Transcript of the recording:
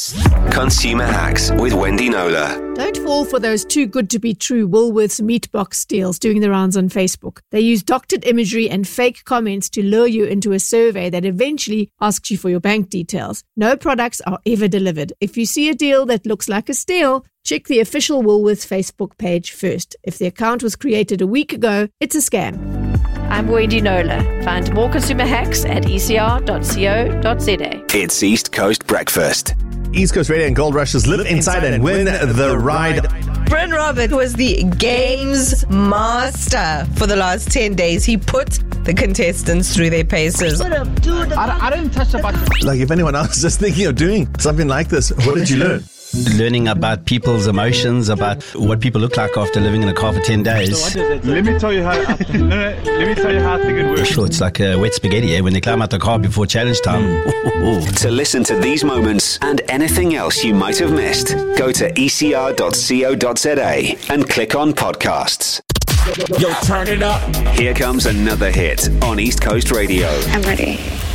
Consumer Hacks with Wendy Knowler. Don't fall for those too good to be true Woolworths meat box deals doing the rounds on Facebook. They use doctored imagery and fake comments to lure you into a survey that eventually asks you for your bank details. No products are ever delivered. If you see a deal that looks like a steal, check the official Woolworths Facebook page first. If the account was created a week ago, it's a scam. I'm Wendy Knowler. Find more consumer hacks at ecr.co.za. It's East Coast Breakfast. East Coast Radio and Gold Rushers live inside and win the ride. Bryn Robert was the games master for the last 10 days. He put the contestants through their paces. I didn't touch the button. Like, if anyone else is just thinking of doing something like this, what did you learn? Learning about people's emotions, about what people look like after living in a car for 10 days. Let me tell you how I think it works. Sure, it's like a wet spaghetti when they climb out the car before challenge time. To listen to these moments and anything else you might have missed, go to ecr.co.za and click on podcasts. Yo, turn it up. Here comes another hit on East Coast Radio. I'm ready.